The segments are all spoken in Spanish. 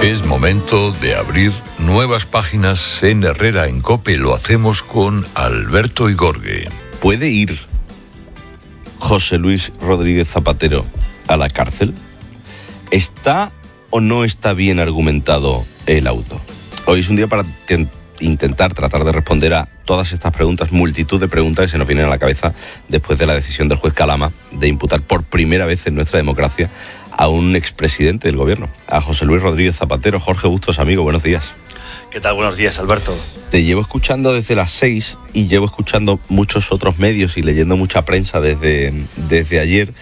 Es momento de abrir nuevas páginas en Herrera en COPE. Lo hacemos con Alberto Igorgue. ¿Puede ir José Luis Rodríguez Zapatero a la cárcel? ¿Está o no está bien argumentado el auto? Hoy es un día para intentar tratar de responder a todas estas preguntas, multitud de preguntas que se nos vienen a la cabeza después de la decisión del juez Calama de imputar por primera vez en nuestra democracia a un expresidente del gobierno, a José Luis Rodríguez Zapatero. Jorge Bustos, amigo, buenos días. ¿Qué tal? Buenos días, Alberto. Te llevo escuchando desde las 6 y llevo escuchando muchos otros medios y leyendo mucha prensa desde ayer,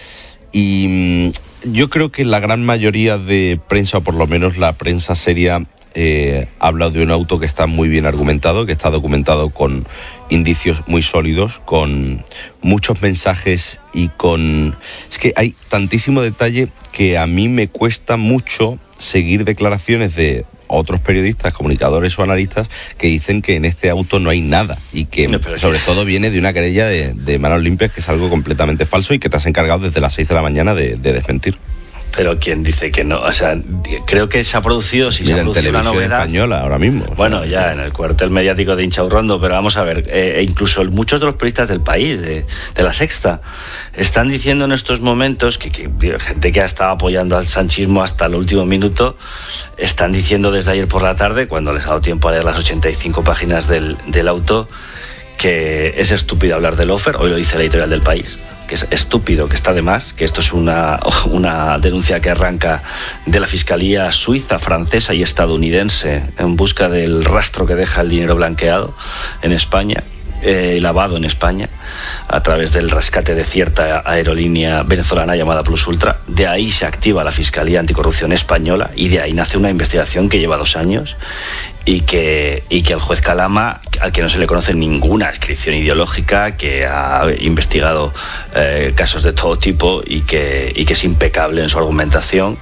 y yo creo que la gran mayoría de prensa, o por lo menos la prensa seria, habla de un auto que está muy bien argumentado, que está documentado con indicios muy sólidos, con muchos mensajes y con... Es que hay tantísimo detalle que a mí me cuesta mucho seguir declaraciones de otros periodistas, comunicadores o analistas que dicen que en este auto no hay nada y que sobre todo viene de una querella de manos limpias, que es algo completamente falso y que te has encargado desde las 6 de la mañana de desmentir. Pero ¿quién dice que no? O sea, creo que se ha producido, si se ha producido una novedad española ahora mismo. Bueno, ya en el cuartel mediático de Inchaurrondo, pero vamos a ver, incluso muchos de los periodistas del país, de La Sexta, están diciendo en estos momentos que gente que ha estado apoyando al sanchismo hasta el último minuto, están diciendo desde ayer por la tarde, cuando les ha dado tiempo a leer las 85 páginas del auto, que es estúpido hablar del Lofer. Hoy lo dice la editorial del País, que es estúpido, que está de más, que esto es una denuncia que arranca de la Fiscalía suiza, francesa y estadounidense en busca del rastro que deja el dinero blanqueado en España, lavado en España, a través del rescate de cierta aerolínea venezolana llamada Plus Ultra. De ahí se activa la Fiscalía Anticorrupción Española y de ahí nace una investigación que lleva 2 años y que el juez Calama, al que no se le conoce ninguna adscripción ideológica, que ha investigado casos de todo tipo y que es impecable en su argumentación,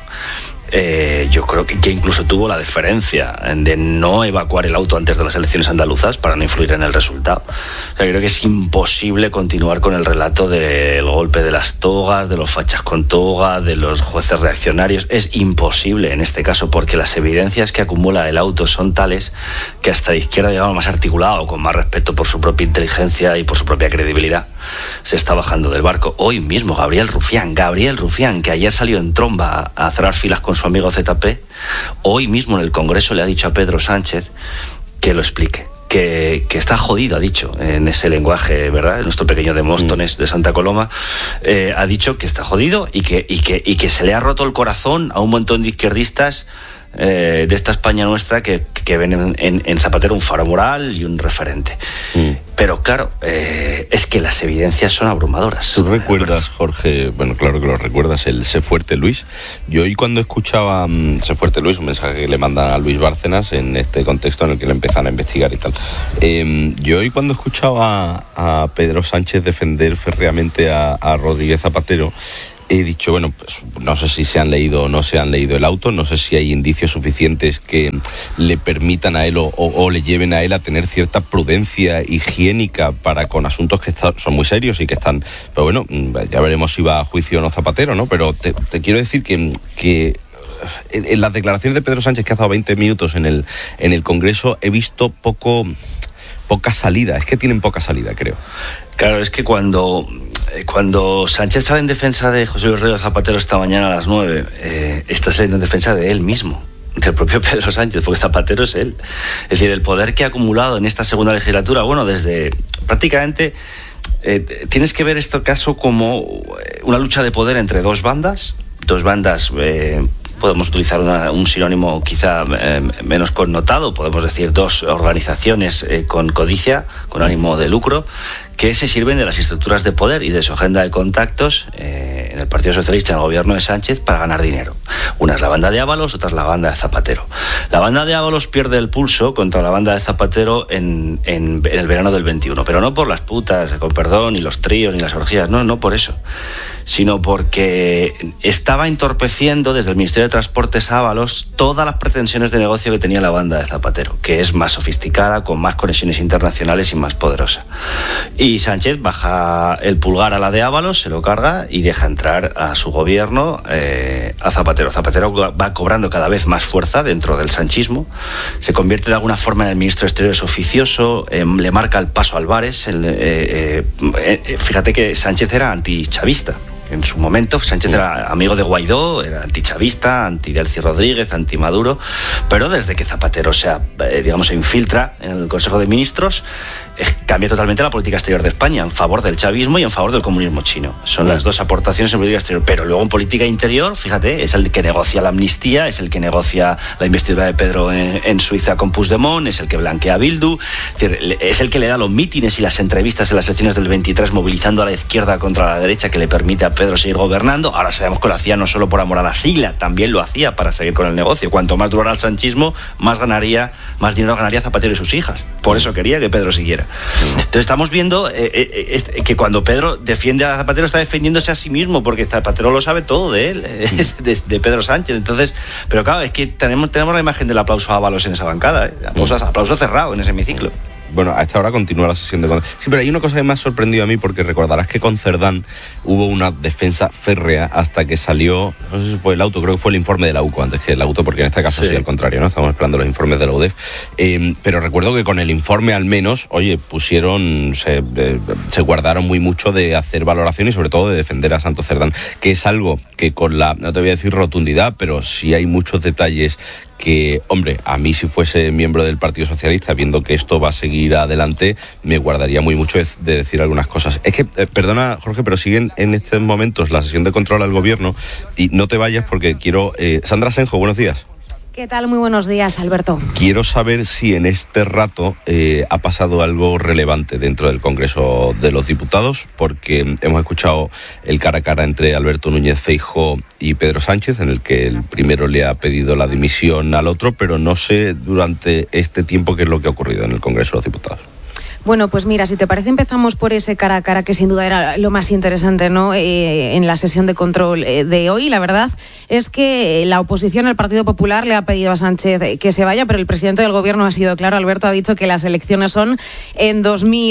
yo creo que incluso tuvo la deferencia de no evacuar el auto antes de las elecciones andaluzas para no influir en el resultado. O sea, creo que es imposible continuar con el relato del golpe de las togas, de los fachas con toga, de los jueces reaccionarios. Es imposible en este caso, porque las evidencias que acumula el auto son tales que hasta la izquierda, digamos, más articulado, con más respeto por su propia inteligencia y por su propia credibilidad, se está bajando del barco. Hoy mismo Gabriel Rufián, que ayer salió en tromba a cerrar filas con su amigo ZP, hoy mismo en el Congreso le ha dicho a Pedro Sánchez que lo explique, que está jodido, ha dicho, en ese lenguaje, ¿verdad?, nuestro pequeño Demóstenes de Santa Coloma, ha dicho que está jodido y que se le ha roto el corazón a un montón de izquierdistas de esta España nuestra que ven en Zapatero un faro moral y un referente. Pero claro, es que las evidencias son abrumadoras. ¿Tú recuerdas, Jorge? Bueno, claro que lo recuerdas, el Sé Fuerte Luis. Yo hoy cuando escuchaba Sé Fuerte Luis, un mensaje que le mandan a Luis Bárcenas en este contexto en el que le empiezan a investigar y tal, yo hoy cuando escuchaba a Pedro Sánchez defender férreamente a Rodríguez Zapatero, he dicho, bueno, pues no sé si se han leído o no se han leído el auto, no sé si hay indicios suficientes que le permitan a él o le lleven a él a tener cierta prudencia higiénica para con asuntos que son muy serios y que están... Pero bueno, ya veremos si va a juicio o no Zapatero, ¿no? Pero te quiero decir que en las declaraciones de Pedro Sánchez, que ha estado 20 minutos en el Congreso, he visto poca salida. Es que tienen poca salida, creo. Claro, es que cuando Sánchez sale en defensa de José Luis Rodríguez Zapatero esta mañana a las 9, está saliendo en defensa de él mismo, del propio Pedro Sánchez, porque Zapatero es él. Es decir, el poder que ha acumulado en esta segunda legislatura, bueno, desde prácticamente... tienes que ver este caso como una lucha de poder entre dos bandas, podemos utilizar un sinónimo quizá menos connotado, podemos decir 2 organizaciones con codicia, con ánimo de lucro, que se sirven de las estructuras de poder y de su agenda de contactos en el Partido Socialista, en el gobierno de Sánchez, para ganar dinero. Una es la banda de Ábalos, otra es la banda de Zapatero. La banda de Ábalos pierde el pulso contra la banda de Zapatero en el verano del 21, pero no por las putas, con perdón, ni los tríos, ni las orgías, no por eso, sino porque estaba entorpeciendo desde el Ministerio de Transportes Ábalos todas las pretensiones de negocio que tenía la banda de Zapatero, que es más sofisticada, con más conexiones internacionales y más poderosa. Y Sánchez baja el pulgar a la de Ábalos, se lo carga y deja entrar a su gobierno a Zapatero. Zapatero va cobrando cada vez más fuerza dentro del sanchismo, se convierte de alguna forma en el ministro de Exteriores oficioso, le marca el paso a Álvarez. Fíjate que Sánchez era antichavista. En su momento, Sánchez era amigo de Guaidó, era antichavista, anti-Delcy Rodríguez, anti-Maduro, pero desde que Zapatero se infiltra en el Consejo de Ministros, cambia totalmente la política exterior de España en favor del chavismo y en favor del comunismo chino. Son las dos aportaciones en política exterior. Pero luego en política interior, fíjate, es el que negocia la amnistía, es el que negocia la investidura de Pedro en Suiza con Puigdemont, es el que blanquea a Bildu, es el que le da los mítines y las entrevistas en las elecciones del 23 movilizando a la izquierda contra la derecha, que le permite a Pedro seguir gobernando. Ahora sabemos que lo hacía no solo por amor a la sigla, también lo hacía para seguir con el negocio. Cuanto más durara el sanchismo, más dinero ganaría Zapatero y sus hijas. Por eso quería que Pedro siguiera. Entonces estamos viendo que cuando Pedro defiende a Zapatero está defendiéndose a sí mismo, porque Zapatero lo sabe todo de él, de Pedro Sánchez. Entonces, pero claro, es que tenemos la imagen del aplauso a Ábalos en esa bancada, aplauso cerrado en ese hemiciclo. Bueno, a esta hora continúa la sesión de control. Sí, pero hay una cosa que me ha sorprendido a mí, porque recordarás que con Cerdán hubo una defensa férrea hasta que salió, no sé si fue el auto, creo que fue el informe de la UCO antes que el auto, porque en este caso sí, al contrario, ¿no? Estamos esperando los informes de la UDEF. Pero recuerdo que con el informe al menos, se guardaron muy mucho de hacer valoración y sobre todo de defender a Santos Cerdán, que es algo que con no te voy a decir rotundidad, pero sí hay muchos detalles que, hombre, a mí si fuese miembro del Partido Socialista, viendo que esto va a seguir adelante, me guardaría muy mucho de decir algunas cosas. Es que, perdona, Jorge, pero siguen en estos momentos la sesión de control al gobierno y no te vayas porque quiero... Sandra Senjo, buenos días. ¿Qué tal? Muy buenos días, Alberto. Quiero saber si en este rato ha pasado algo relevante dentro del Congreso de los Diputados, porque hemos escuchado el cara a cara entre Alberto Núñez Feijóo y Pedro Sánchez, en el que el primero le ha pedido la dimisión al otro, pero no sé durante este tiempo qué es lo que ha ocurrido en el Congreso de los Diputados. Bueno, pues mira, si te parece empezamos por ese cara a cara que sin duda era lo más interesante, ¿no? En la sesión de control de hoy. La verdad es que la oposición, el Partido Popular, le ha pedido a Sánchez que se vaya, pero el presidente del gobierno ha sido claro. Alberto ha dicho que las elecciones son en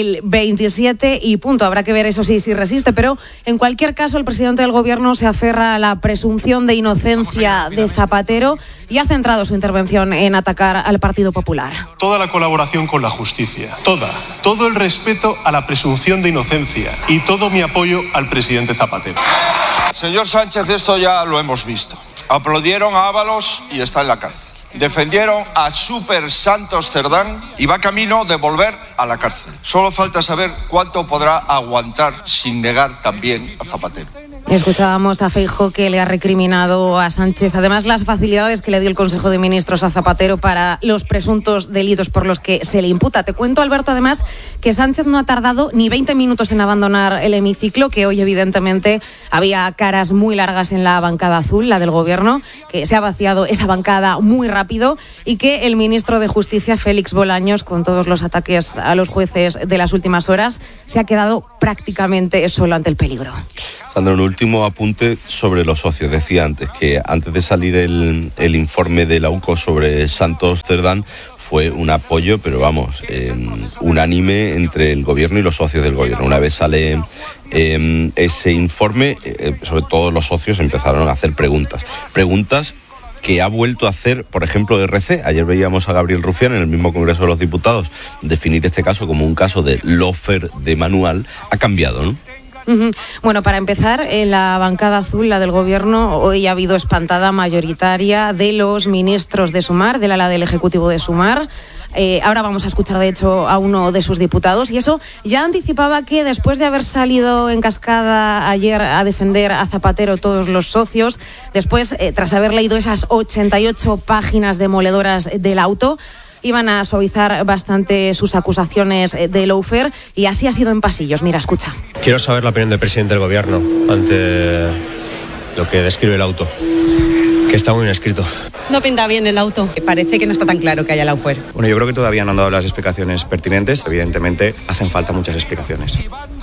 2027 y punto. Habrá que ver eso sí, si resiste, pero en cualquier caso el presidente del gobierno se aferra a la presunción de inocencia de Zapatero y ha centrado su intervención en atacar al Partido Popular. Toda la colaboración con la justicia, todo el respeto a la presunción de inocencia y todo mi apoyo al presidente Zapatero. Señor Sánchez, esto ya lo hemos visto. Aplaudieron a Ábalos y está en la cárcel. Defendieron a Super Santos Cerdán y va camino de volver a la cárcel. Solo falta saber cuánto podrá aguantar sin negar también a Zapatero. Escuchábamos a Feijóo que le ha recriminado a Sánchez, además, las facilidades que le dio el Consejo de Ministros a Zapatero para los presuntos delitos por los que se le imputa. Te cuento, Alberto, además, que Sánchez no ha tardado ni 20 minutos en abandonar el hemiciclo, que hoy evidentemente había caras muy largas en la bancada azul, la del gobierno, que se ha vaciado esa bancada muy rápido y que el ministro de Justicia, Félix Bolaños, con todos los ataques a los jueces de las últimas horas, se ha quedado prácticamente solo ante el peligro. Sandra, un último apunte sobre los socios. Decía antes que antes de salir el informe de la UCO sobre Santos Cerdán fue un apoyo, pero vamos, unánime entre el gobierno y los socios del gobierno. Una vez sale ese informe, sobre todo los socios empezaron a hacer preguntas que ha vuelto a hacer, por ejemplo, RC. Ayer veíamos a Gabriel Rufián en el mismo Congreso de los Diputados definir este caso como un caso de lofer de manual. Ha cambiado, ¿no? Bueno, para empezar, en la bancada azul, la del gobierno, hoy ha habido espantada mayoritaria de los ministros de Sumar, del ala del Ejecutivo de Sumar. Ahora vamos a escuchar, de hecho, a uno de sus diputados, y eso ya anticipaba que después de haber salido en cascada ayer a defender a Zapatero todos los socios, después, tras haber leído esas 88 páginas demoledoras del auto, iban a suavizar bastante sus acusaciones de lawfare, y así ha sido en pasillos. Mira, escucha. Quiero saber la opinión del presidente del gobierno ante lo que describe el auto, que está muy bien escrito. No pinta bien el auto. Parece que no está tan claro que haya lawfare. Bueno, yo creo que todavía no han dado las explicaciones pertinentes. Evidentemente, hacen falta muchas explicaciones.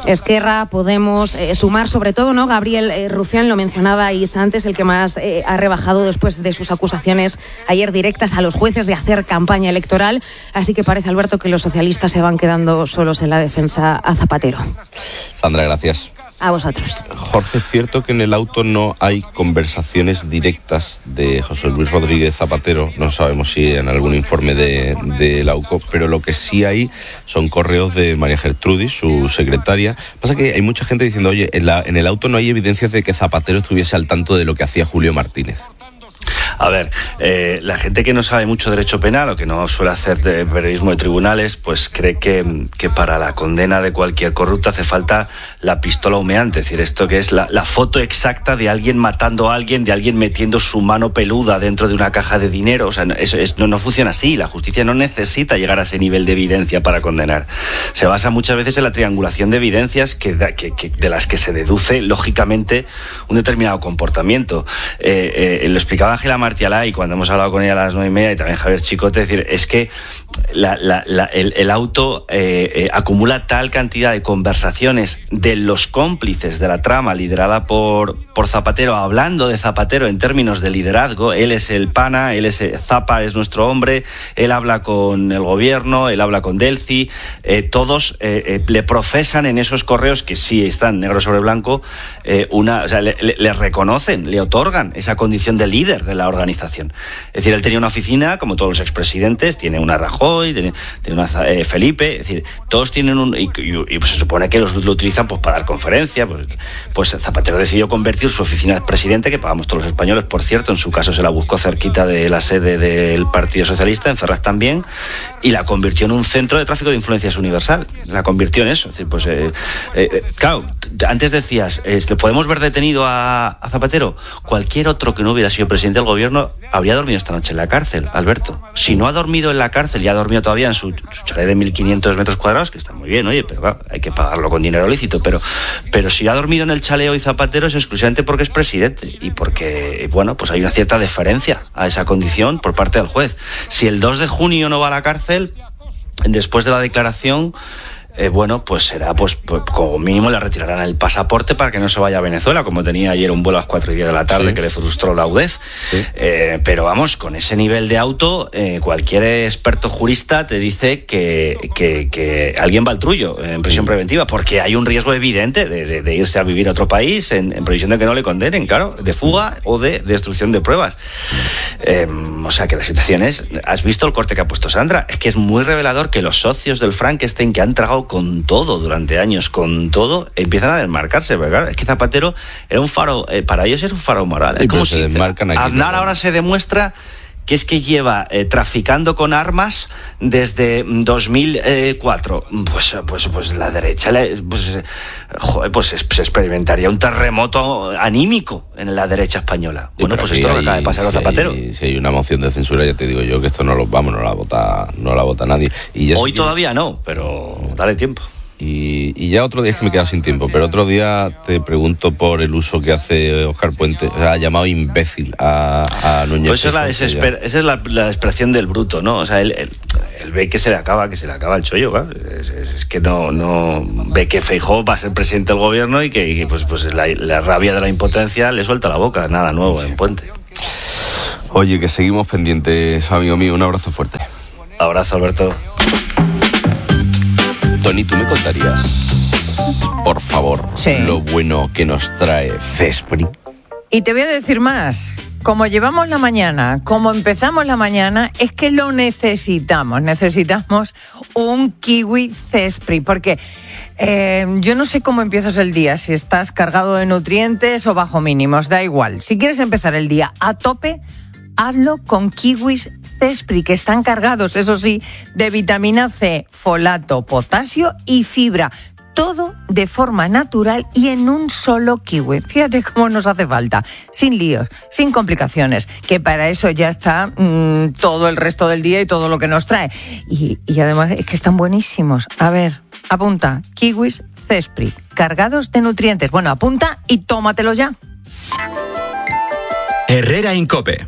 Esquerra, Podemos, Sumar, sobre todo, ¿no? Gabriel Rufián, lo mencionabais antes, el que más ha rebajado después de sus acusaciones ayer directas a los jueces de hacer campaña electoral. Así que parece, Alberto, que los socialistas se van quedando solos en la defensa a Zapatero. Sandra, gracias. A vosotros. Jorge, ¿es cierto que en el auto no hay conversaciones directas de José Luis Rodríguez Zapatero? No sabemos si en algún informe de la UCO, pero lo que sí hay son correos de María Gertrudis, su secretaria. Pasa que hay mucha gente diciendo, oye, en el auto no hay evidencias de que Zapatero estuviese al tanto de lo que hacía Julio Martínez. A ver, la gente que no sabe mucho derecho penal o que no suele hacer periodismo de tribunales, pues cree que para la condena de cualquier corrupto hace falta la pistola humeante, es decir, esto que es la foto exacta de alguien matando a alguien, de alguien metiendo su mano peluda dentro de una caja de dinero. O sea, no funciona así. La justicia no necesita llegar a ese nivel de evidencia para condenar. Se basa muchas veces en la triangulación de evidencias de las que se deduce, lógicamente, un determinado comportamiento. Lo explicaba Ángela Martialay cuando hemos hablado con ella a las 9:30 y también Javier Chicote, es decir, es que el auto acumula tal cantidad de conversaciones de los cómplices de la trama liderada por Zapatero, hablando de Zapatero en términos de liderazgo. Él es el pana, Zapa es nuestro hombre, él habla con el gobierno, él habla con Delcy, todos le profesan en esos correos, que sí están negro sobre blanco, le reconocen, le otorgan esa condición de líder de la organización. Es decir, él tenía una oficina, como todos los expresidentes, tiene una Rajoy, tiene una Felipe, es decir, todos tienen y pues se supone que lo utilizan pues para dar conferencias. Pues Zapatero decidió convertir su oficina de presidente, que pagamos todos los españoles, por cierto, en su caso se la buscó cerquita de la sede del Partido Socialista, en Ferraz también, y la convirtió en un centro de tráfico de influencias universal. La convirtió en eso. Es decir, pues claro, antes decías, ¿le podemos ver detenido a Zapatero? Cualquier otro que no hubiera sido presidente del gobierno habría dormido esta noche en la cárcel, Alberto. Si no ha dormido en la cárcel y ha dormido todavía en su chalet de 1.500 metros cuadrados, que está muy bien, oye, pero claro, hay que pagarlo con dinero lícito, pero si ha dormido en el chalet hoy Zapatero es exclusivamente porque es presidente y porque, bueno, pues hay una cierta deferencia a esa condición por parte del juez. Si el 2 de junio no va a la cárcel, después de la declaración, bueno, pues será, pues como mínimo le retirarán el pasaporte para que no se vaya a Venezuela, como tenía ayer un vuelo a las 4:10 de la tarde, sí, que le frustró la UDEF. Sí. Pero vamos, con ese nivel de auto, cualquier experto jurista te dice que alguien va al trullo en prisión preventiva, porque hay un riesgo evidente de irse a vivir a otro país en previsión de que no le condenen, claro, de fuga o de destrucción de pruebas. O sea que la situación es, ¿has visto el corte que ha puesto Sandra? Es que es muy revelador que los socios del Frankenstein, que han tragado con todo durante años, con todo, empiezan a desmarcarse, ¿verdad? Es que Zapatero era un faro, para ellos era un faro moral. Es como si Aznar ahora se demuestra que es que lleva traficando con armas desde 2004. Pues la derecha se experimentaría un terremoto anímico en la derecha española. Sí, bueno, pues esto es lo que acaba de pasar a Zapatero. Si hay una moción de censura, ya te digo yo que esto no la vota nadie. Y ya hoy todavía no, pero dale tiempo. Y ya otro día, es que me he quedado sin tiempo, pero otro día te pregunto por el uso que hace Óscar Puente, o sea, ha llamado imbécil a Núñez. Pues esa es la desesperación del bruto, ¿no? O sea, él ve que se le acaba el chollo, ¿verdad? Es que no ve que Feijóo va a ser presidente del gobierno y que pues la rabia de la impotencia le suelta la boca. Nada nuevo en Puente. Oye, que seguimos pendientes, amigo mío, un abrazo fuerte. Abrazo, Alberto. Tony, ¿tú me contarías, por favor, sí, lo bueno que nos trae Cespri? Y te voy a decir más. Como llevamos la mañana, como empezamos la mañana, es que lo necesitamos. Necesitamos un kiwi Cespri, porque yo no sé cómo empiezas el día, si estás cargado de nutrientes o bajo mínimos, da igual. Si quieres empezar el día a tope, hazlo con kiwis Cespri, que están cargados, eso sí, de vitamina C, folato, potasio y fibra. Todo de forma natural y en un solo kiwi. Fíjate cómo nos hace falta. Sin líos, sin complicaciones. Que para eso ya está todo el resto del día y todo lo que nos trae. Y además es que están buenísimos. A ver, apunta. Kiwis Cespri, cargados de nutrientes. Bueno, apunta y tómatelo ya. Herrera Incope.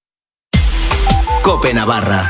Cope Navarra.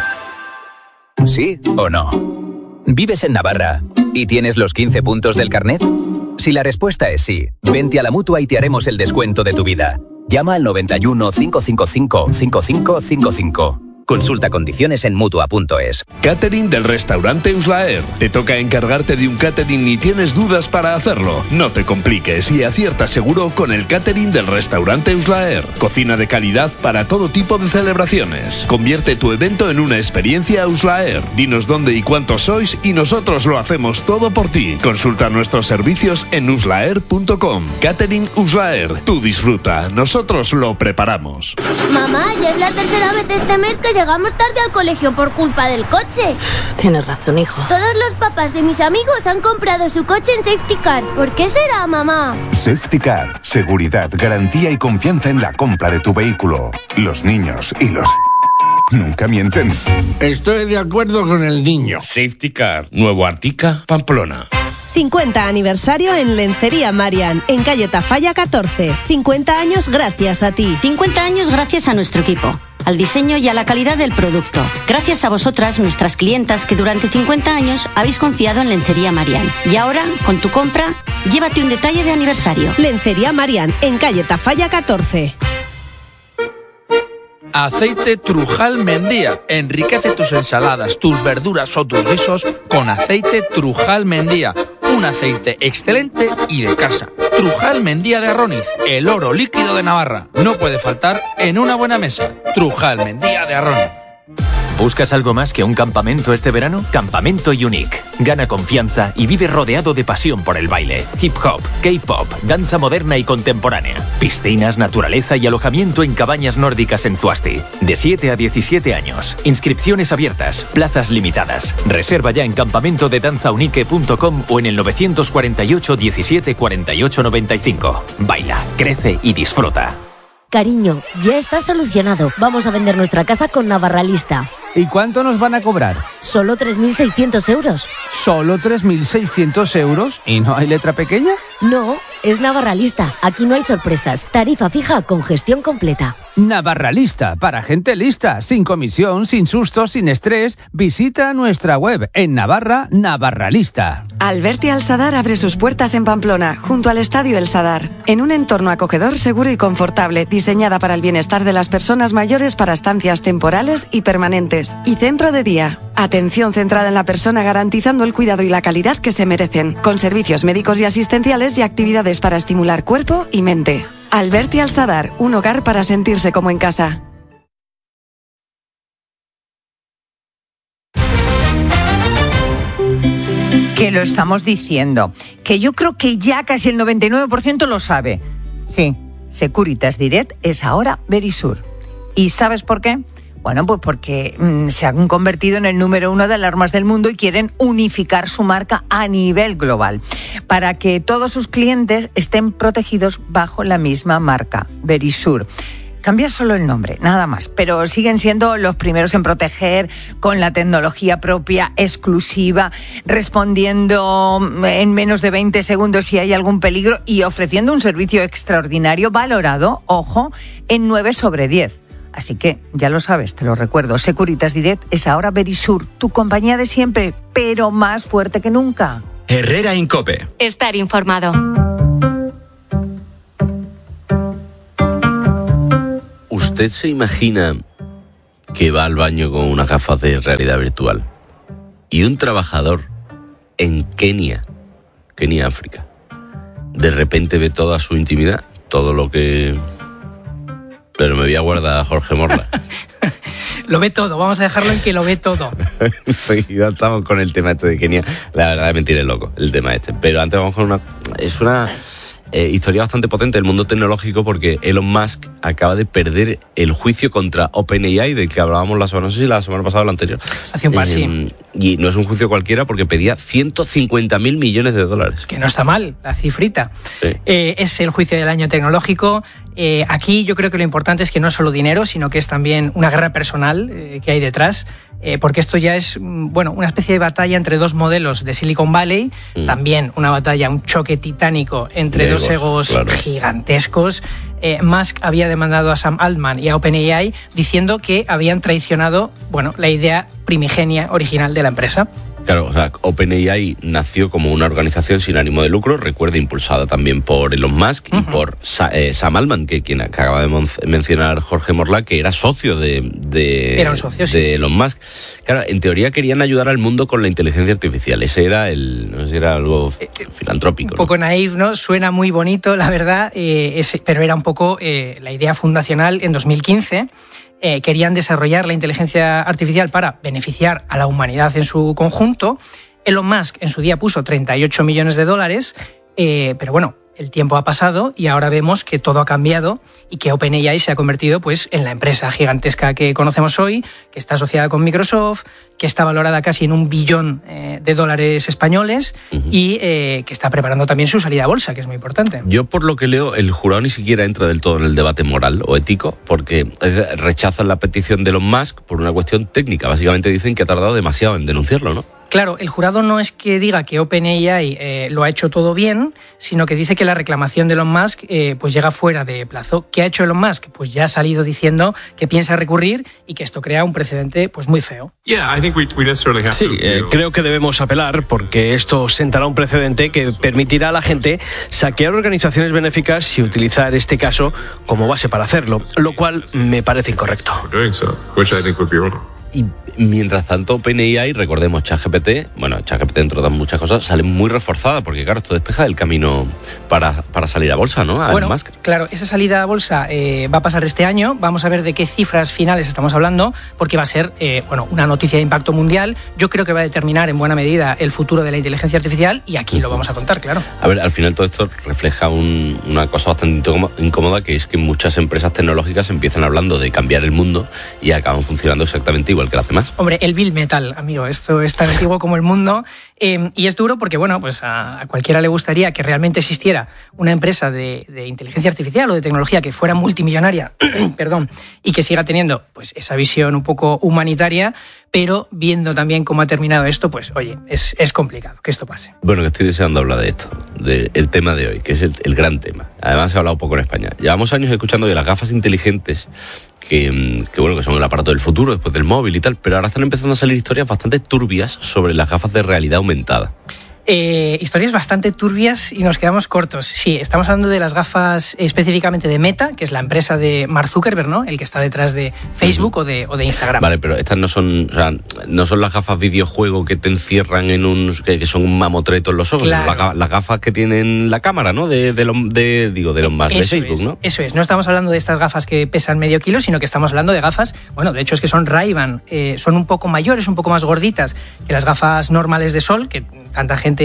¿Sí o no? ¿Vives en Navarra y tienes los 15 puntos del carnet? Si la respuesta es sí, vente a la Mutua y te haremos el descuento de tu vida. Llama al 91 555 5555. Consulta condiciones en Mutua.es. Catering del restaurante Uslaer. ¿Te toca encargarte de un catering y tienes dudas para hacerlo? No te compliques y acierta seguro con el catering del restaurante Uslaer. Cocina de calidad para todo tipo de celebraciones. Convierte tu evento en una experiencia Uslaer. Dinos dónde y cuántos sois y nosotros lo hacemos todo por ti. Consulta nuestros servicios en uslaer.com. Catering Uslaer. Tú disfruta, nosotros lo preparamos. Mamá, ya es la tercera vez este mes que llegamos tarde al colegio por culpa del coche. Tienes razón, hijo. Todos los papás de mis amigos han comprado su coche en Safety Car. ¿Por qué será, mamá? Safety Car. Seguridad, garantía y confianza en la compra de tu vehículo. Los niños y los... nunca mienten. Estoy de acuerdo con el niño. Safety Car. Nuevo Artica, Pamplona. 50 aniversario en Lencería Marian, en calle Tafalla 14. 50 años gracias a ti. 50 años gracias a nuestro equipo, al diseño y a la calidad del producto. Gracias a vosotras, nuestras clientas, que durante 50 años habéis confiado en Lencería Marian. Y ahora, con tu compra, llévate un detalle de aniversario. Lencería Marian, en calle Tafalla 14. Aceite Trujal Mendía. Enriquece tus ensaladas, tus verduras o tus guisos con aceite Trujal Mendía. Un aceite excelente y de casa. Trujal Mendía de Arroniz, el oro líquido de Navarra. No puede faltar en una buena mesa. Trujal Mendía de Arroniz. ¿Buscas algo más que un campamento este verano? Campamento Unique. Gana confianza y vive rodeado de pasión por el baile. Hip hop, K-pop, danza moderna y contemporánea. Piscinas, naturaleza y alojamiento en cabañas nórdicas en Zuasti. De 7 a 17 años. Inscripciones abiertas. Plazas limitadas. Reserva ya en campamentodedanzaunique.com o en el 948 17 48 95. Baila, crece y disfruta. Cariño, ya está solucionado. Vamos a vender nuestra casa con Navarralista. ¿Y cuánto nos van a cobrar? Solo 3.600 euros. ¿Solo 3.600 euros? ¿Y no hay letra pequeña? No, es Navarralista. Aquí no hay sorpresas. Tarifa fija con gestión completa. Navarralista, para gente lista, sin comisión, sin sustos, sin estrés. Visita nuestra web en Navarra, Navarralista. Alberti al Sadar abre sus puertas en Pamplona, junto al Estadio El Sadar, en un entorno acogedor, seguro y confortable, diseñada para el bienestar de las personas mayores para estancias temporales y permanentes, y centro de día. Atención centrada en la persona, garantizando el cuidado y la calidad que se merecen, con servicios médicos y asistenciales y actividades para estimular cuerpo y mente. Alberti al Sadar, un hogar para sentirse como en casa. Que lo estamos diciendo, que yo creo que ya casi el 99% lo sabe. Sí, Securitas Direct es ahora Verisur. ¿Y sabes por qué? Bueno, pues porque se han convertido en el número 1 de alarmas del mundo y quieren unificar su marca a nivel global para que todos sus clientes estén protegidos bajo la misma marca, Verisur. Cambia solo el nombre, nada más, pero siguen siendo los primeros en proteger con la tecnología propia, exclusiva, respondiendo en menos de 20 segundos si hay algún peligro y ofreciendo un servicio extraordinario valorado, ojo, en 9 sobre 10. Así que, ya lo sabes, te lo recuerdo, Securitas Direct es ahora Verisur, tu compañía de siempre, pero más fuerte que nunca. Herrera Incope. Estar informado. ¿Usted se imagina que va al baño con unas gafas de realidad virtual y un trabajador en Kenia, África, de repente ve toda su intimidad, todo lo que... Pero me voy a guardar a Jorge Morla. Lo ve todo, vamos a dejarlo en que lo ve todo. Sí, ya estamos con el tema este de Kenia. La verdad, mentira, es loco el tema este. Pero antes vamos con una... Es una historia bastante potente del mundo tecnológico, porque Elon Musk acaba de perder el juicio contra OpenAI, del que hablábamos la semana, no sé si la semana pasada o la anterior. Hace un par, sí. Y no es un juicio cualquiera, porque pedía 150.000 millones de dólares. Que no está mal, la cifrita. Sí. Es el juicio del año tecnológico. Aquí yo creo que lo importante es que no es solo dinero, sino que es también una guerra personal que hay detrás. Porque esto ya es, bueno, una especie de batalla entre dos modelos de Silicon Valley, también una batalla, un choque titánico entre dos egos claro, gigantescos. Musk había demandado a Sam Altman y a OpenAI diciendo que habían traicionado, bueno, la idea primigenia original de la empresa. Claro, o sea, OpenAI nació como una organización sin ánimo de lucro, recuerda, impulsada también por Elon Musk y por Sam Altman, que acaba de mencionar Jorge Morla, que era socio Era un socio, sí. Elon Musk. Claro, en teoría querían ayudar al mundo con la inteligencia artificial. Ese era no sé si era algo filantrópico. Un poco naif, ¿no? Suena muy bonito, la verdad, pero era un poco la idea fundacional en 2015. Querían desarrollar la inteligencia artificial para beneficiar a la humanidad en su conjunto. Elon Musk en su día puso $38 millones, pero bueno, el tiempo ha pasado y ahora vemos que todo ha cambiado y que OpenAI se ha convertido pues en la empresa gigantesca que conocemos hoy, que está asociada con Microsoft, que está valorada casi en $1 billón españoles y que está preparando también su salida a bolsa, que es muy importante. Yo, por lo que leo, el jurado ni siquiera entra del todo en el debate moral o ético, porque rechazan la petición de Elon Musk por una cuestión técnica. Básicamente dicen que ha tardado demasiado en denunciarlo, ¿no? Claro, el jurado no es que diga que OpenAI lo ha hecho todo bien, sino que dice que la reclamación de Elon Musk pues llega fuera de plazo. ¿Qué ha hecho Elon Musk? Pues ya ha salido diciendo que piensa recurrir y que esto crea un precedente pues muy feo. Sí, creo que debemos apelar porque esto sentará un precedente que permitirá a la gente saquear organizaciones benéficas y utilizar este caso como base para hacerlo, lo cual me parece incorrecto. Y mientras tanto, OpenAI, recordemos, ChatGPT, entre otras muchas cosas, sale muy reforzada, porque claro, esto despeja del camino para salir a bolsa, ¿no? Bueno, claro, esa salida a bolsa va a pasar este año. Vamos a ver de qué cifras finales estamos hablando, porque va a ser una noticia de impacto mundial. Yo creo que va a determinar en buena medida el futuro de la inteligencia artificial y aquí lo vamos a contar, claro. A ver, al final todo esto refleja una cosa bastante incómoda, que es que muchas empresas tecnológicas empiezan hablando de cambiar el mundo y acaban funcionando exactamente igual que las demás. Hombre, el Bill Metal, amigo, esto es tan antiguo como el mundo y es duro porque, bueno, pues a cualquiera le gustaría que realmente existiera una empresa de inteligencia artificial o de tecnología que fuera multimillonaria, perdón, y que siga teniendo pues esa visión un poco humanitaria, pero viendo también cómo ha terminado esto, pues oye, es complicado que esto pase. Bueno, que estoy deseando hablar de esto, del tema de hoy, que es el gran tema. Además se ha hablado poco en España. Llevamos años escuchando de las gafas inteligentes que son el aparato del futuro después del móvil y tal, pero ahora están empezando a salir historias bastante turbias sobre las gafas de realidad aumentada. Historias bastante turbias y nos quedamos cortos. Sí, estamos hablando de las gafas específicamente de Meta, que es la empresa de Mark Zuckerberg, ¿no? El que está detrás de Facebook o de Instagram. Vale, pero estas no son las gafas videojuego que te encierran que son un mamotreto en los ojos, claro. Las gafas que tienen la cámara, ¿no? De Elon Musk, de Facebook, ¿no? Eso es. No estamos hablando de estas gafas que pesan medio kilo, sino que estamos hablando de gafas, bueno, de hecho es que son Ray-Ban, son un poco mayores, un poco más gorditas que las gafas normales de sol, que tanta gente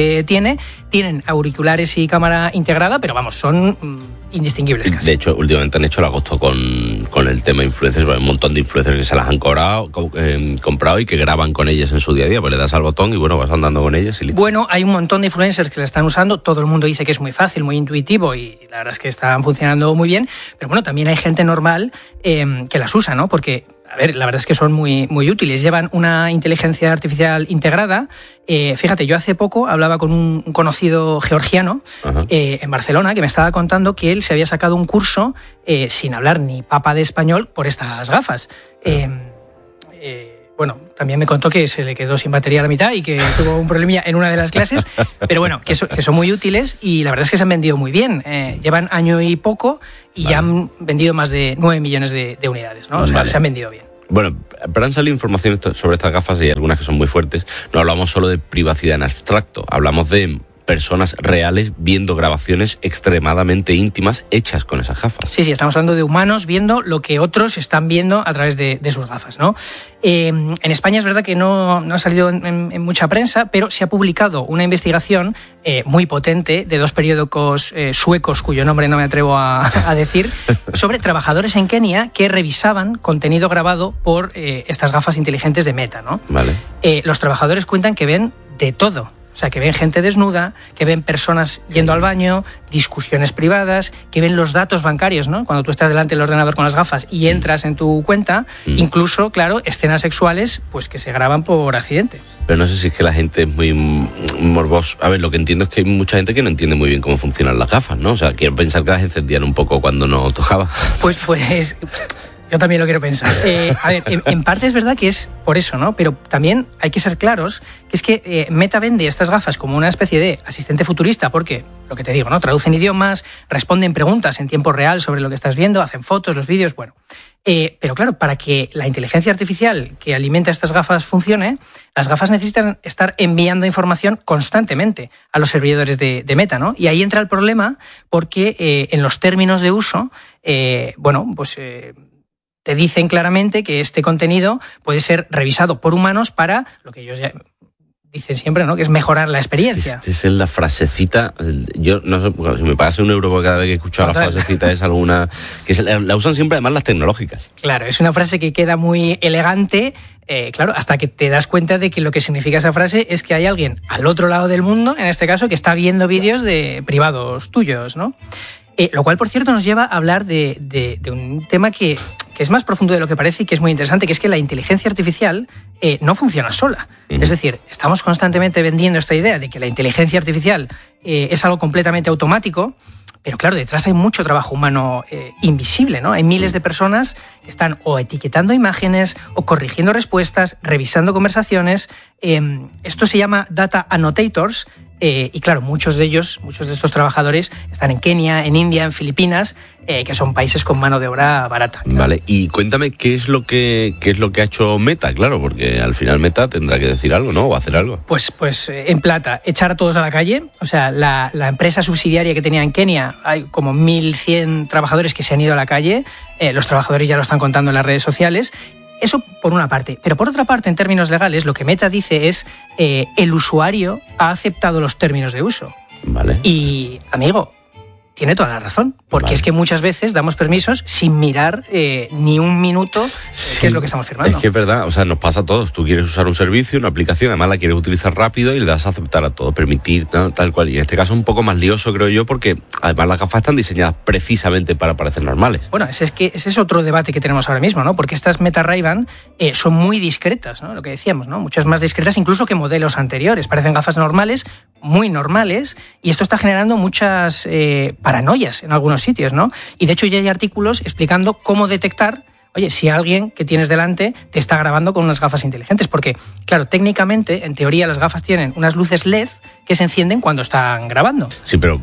tienen auriculares y cámara integrada, pero vamos, son indistinguibles casi. De hecho, últimamente han hecho el agosto con el tema influencers, hay un montón de influencers que se las han comprado y que graban con ellas en su día a día, pues le das al botón y bueno, vas andando con ellas y listo. Bueno, hay un montón de influencers que la están usando, todo el mundo dice que es muy fácil, muy intuitivo y la verdad es que están funcionando muy bien, pero bueno, también hay gente normal que las usa, ¿no? Porque a ver, la verdad es que son muy, muy útiles. Llevan una inteligencia artificial integrada. Fíjate, yo hace poco hablaba con un conocido georgiano en Barcelona que me estaba contando que él se había sacado un curso sin hablar ni papa de español por estas gafas. Bueno, también me contó que se le quedó sin batería a la mitad y que tuvo un problemilla en una de las clases, pero bueno, que son muy útiles y la verdad es que se han vendido muy bien. Llevan año y poco y ya han vendido más de 9 millones de unidades, ¿no? O sea, se han vendido bien. Bueno, pero han salido informaciones sobre estas gafas y algunas que son muy fuertes. No hablamos solo de privacidad en abstracto, hablamos de personas reales viendo grabaciones extremadamente íntimas hechas con esas gafas. Sí, estamos hablando de humanos viendo lo que otros están viendo a través de sus gafas, ¿no? En España es verdad que no ha salido en mucha prensa, pero se ha publicado una investigación muy potente de 2 periódicos suecos, cuyo nombre no me atrevo a decir, sobre trabajadores en Kenia que revisaban contenido grabado por estas gafas inteligentes de Meta, ¿no? Vale. Los trabajadores cuentan que ven de todo. O sea, que ven gente desnuda, que ven personas yendo al baño, discusiones privadas, que ven los datos bancarios, ¿no? Cuando tú estás delante del ordenador con las gafas y entras en tu cuenta, incluso, claro, escenas sexuales pues que se graban por accidente. Pero no sé si es que la gente es muy morbosa. A ver, lo que entiendo es que hay mucha gente que no entiende muy bien cómo funcionan las gafas, ¿no? O sea, quiero pensar que las encendían un poco cuando no tocaba. Pues Yo también lo quiero pensar. A ver, en parte es verdad que es por eso, ¿no? Pero también hay que ser claros que es que Meta vende estas gafas como una especie de asistente futurista porque, lo que te digo, ¿no? Traducen idiomas, responden preguntas en tiempo real sobre lo que estás viendo, hacen fotos, los vídeos, bueno. Pero claro, para que la inteligencia artificial que alimenta estas gafas funcione, las gafas necesitan estar enviando información constantemente a los servidores de Meta, ¿no? Y ahí entra el problema porque en los términos de uso, te dicen claramente que este contenido puede ser revisado por humanos para lo que ellos ya dicen siempre, ¿no? Que es mejorar la experiencia. Esa es la frasecita. Yo no sé, si me pagas €1 por cada vez que he escuchado la frasecita, es alguna que la usan siempre además las tecnológicas. Claro, es una frase que queda muy elegante, claro, hasta que te das cuenta de que lo que significa esa frase es que hay alguien al otro lado del mundo, en este caso, que está viendo vídeos de privados tuyos, ¿no? Lo cual, por cierto, nos lleva a hablar de un tema que es más profundo de lo que parece y que es muy interesante, que es que la inteligencia artificial no funciona sola. Es decir, estamos constantemente vendiendo esta idea de que la inteligencia artificial es algo completamente automático, pero claro, detrás hay mucho trabajo humano invisible, ¿no? Hay miles de personas que están o etiquetando imágenes o corrigiendo respuestas, revisando conversaciones. Esto se llama data annotators. Y claro, muchos de estos trabajadores están en Kenia, en India, en Filipinas, que son países con mano de obra barata. Claro. Vale, y cuéntame qué es lo que ha hecho Meta, claro, porque al final Meta tendrá que decir algo, ¿no? O hacer algo. Pues en plata, echar a todos a la calle. O sea, la empresa subsidiaria que tenía en Kenia, hay como 1.100 trabajadores que se han ido a la calle. Los trabajadores ya lo están contando en las redes sociales. Eso por una parte. Pero por otra parte, en términos legales, lo que Meta dice es el usuario ha aceptado los términos de uso. Vale. Y, amigo, tiene toda la razón. Porque es que muchas veces damos permisos sin mirar ni un minuto qué es lo que estamos firmando. Es que es verdad, o sea, nos pasa a todos. Tú quieres usar un servicio, una aplicación, además la quieres utilizar rápido y le das a aceptar a todo, permitir, tal cual. Y en este caso es un poco más lioso, creo yo, porque además las gafas están diseñadas precisamente para parecer normales. Bueno, ese es otro debate que tenemos ahora mismo, ¿no? Porque estas Meta Ray-Ban son muy discretas, ¿no? Lo que decíamos, ¿no? Muchas más discretas incluso que modelos anteriores. Parecen gafas normales, muy normales, y esto está generando muchas paranoias en algunos sitios, ¿no? Y de hecho ya hay artículos explicando cómo detectar, oye, si alguien que tienes delante te está grabando con unas gafas inteligentes, porque, claro, técnicamente, en teoría, las gafas tienen unas luces LED que se encienden cuando están grabando. Sí, pero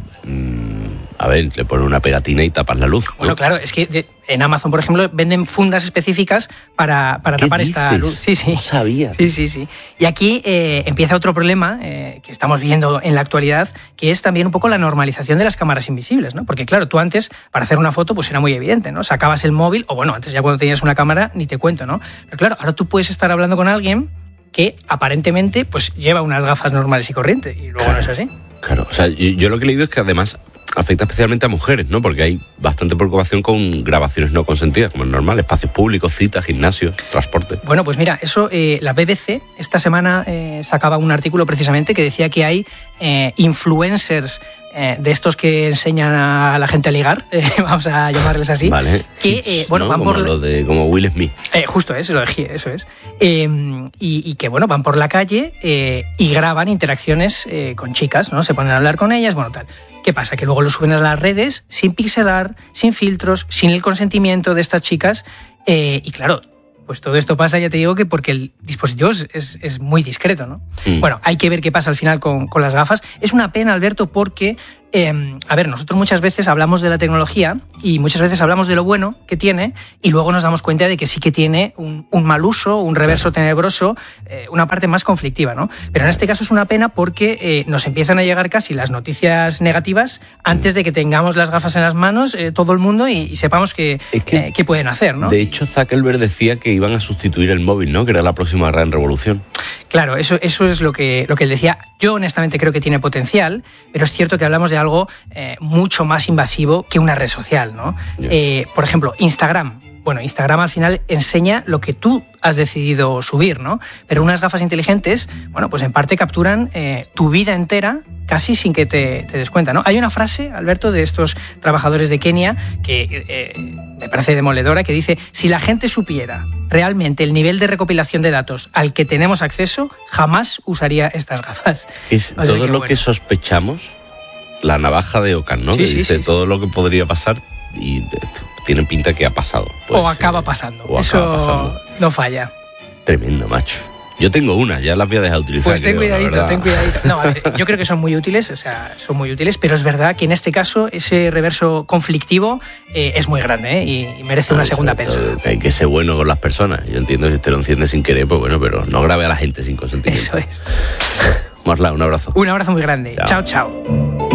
a ver, le pones una pegatina y tapas la luz, ¿no? Bueno, claro, es que en Amazon, por ejemplo, venden fundas específicas para tapar esta luz. Sí, sí. No sabía. Sí. Y aquí empieza otro problema que estamos viendo en la actualidad, que es también un poco la normalización de las cámaras invisibles, ¿no? Porque, claro, tú antes, para hacer una foto, pues era muy evidente, ¿no? Sacabas el móvil, o bueno, antes ya cuando tenías una cámara, ni te cuento, ¿no? Pero claro, ahora tú puedes estar hablando con alguien que aparentemente pues lleva unas gafas normales y corrientes, y luego no es así. Claro, o sea, yo lo que he leído es que además afecta especialmente a mujeres, ¿no? Porque hay bastante preocupación con grabaciones no consentidas, como es normal, espacios públicos, citas, gimnasios, transporte. Bueno, pues mira, eso la BBC esta semana sacaba un artículo precisamente que decía que hay influencers de estos que enseñan a la gente a ligar, vamos a llamarles así, vale. Que bueno, van como por como Will Smith. Justo eso es. Y que bueno, van por la calle y graban interacciones con chicas, ¿no? Se ponen a hablar con ellas, bueno, tal. ¿Qué pasa? Que luego lo suben a las redes sin pixelar, sin filtros, sin el consentimiento de estas chicas. Y claro, pues todo esto pasa, ya te digo, que porque el dispositivo es muy discreto, ¿no? Bueno, hay que ver qué pasa al final con las gafas. Es una pena, Alberto, porque, a ver, nosotros muchas veces hablamos de la tecnología y muchas veces hablamos de lo bueno que tiene y luego nos damos cuenta de que sí que tiene un mal uso, un reverso tenebroso, una parte más conflictiva, ¿no? Pero en este caso es una pena porque nos empiezan a llegar casi las noticias negativas antes de que tengamos las gafas en las manos, todo el mundo, y sepamos qué pueden hacer, ¿no? De hecho, Zuckerberg decía que iban a sustituir el móvil, ¿no? Que era la próxima gran revolución. Claro, eso es lo que él decía. Yo honestamente creo que tiene potencial, pero es cierto que hablamos de algo mucho más invasivo que una red social, ¿no? Por ejemplo, Instagram. Bueno, Instagram al final enseña lo que tú has decidido subir, ¿no? Pero unas gafas inteligentes, bueno, pues en parte capturan tu vida entera casi sin que te des cuenta, ¿no? Hay una frase, Alberto, de estos trabajadores de Kenia que me parece demoledora, que dice: si la gente supiera realmente el nivel de recopilación de datos al que tenemos acceso, jamás usaría estas gafas. Es todo lo que sospechamos, la navaja de Ockham, ¿no? Sí, que sí, dice sí, todo lo que podría pasar y tienen pinta que ha pasado. O acaba pasando. Eso no falla. Tremendo, macho. Yo tengo una, ya las voy a dejar de utilizar. Pues ten cuidadito. No, a ver, yo creo que son muy útiles, pero es verdad que en este caso ese reverso conflictivo es muy grande y merece una segunda pensada. Hay que ser bueno con las personas. Yo entiendo que si te lo enciende sin querer, pues bueno, pero no grabe a la gente sin consentimiento. Eso es. Marla, un abrazo. Un abrazo muy grande. Chao, chao.